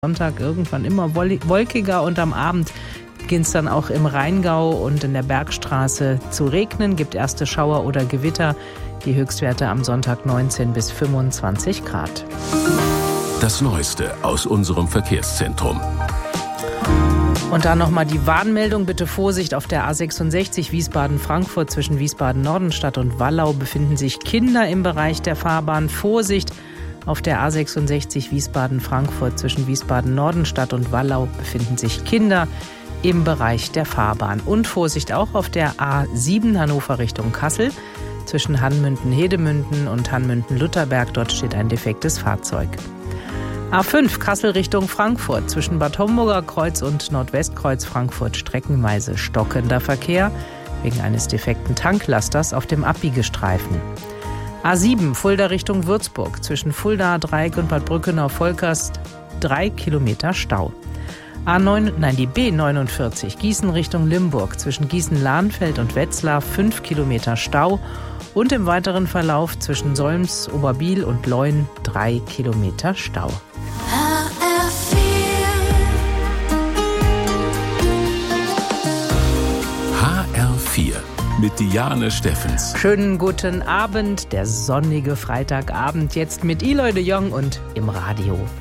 Sonntag irgendwann immer wolkiger und am Abend beginnt es dann auch im Rheingau und in der Bergstraße zu regnen, gibt erste Schauer oder Gewitter. Die Höchstwerte am Sonntag 19 bis 25 Grad. Das Neueste aus unserem Verkehrszentrum. Und dann nochmal die Warnmeldung, bitte Vorsicht auf der A66 Wiesbaden-Frankfurt zwischen Wiesbaden-Nordenstadt und Wallau befinden sich Kinder im Bereich der Fahrbahn. Vorsicht auf der A66 Wiesbaden-Frankfurt zwischen Wiesbaden-Nordenstadt und Wallau befinden sich Kinder im Bereich der Fahrbahn. Und Vorsicht auch auf der A7 Hannover Richtung Kassel zwischen Hanmünden-Hedemünden und Hanmünden-Lutherberg. Dort steht ein defektes Fahrzeug. A5 Kassel Richtung Frankfurt zwischen Bad Homburger Kreuz und Nordwestkreuz Frankfurt streckenweise stockender Verkehr wegen eines defekten Tanklasters auf dem Abbiegestreifen. A7 Fulda Richtung Würzburg zwischen Fulda Dreieck und Bad Brückenau-Volkers 3 Kilometer Stau. Die B49 Gießen Richtung Limburg zwischen Gießen-Lahnfeld und Wetzlar 5 Kilometer Stau und im weiteren Verlauf zwischen Solms, Oberbiel und Leun 3 Kilometer Stau. HR4 mit Diane Steffens. Schönen guten Abend, der sonnige Freitagabend jetzt mit Eloy de Jong und im Radio.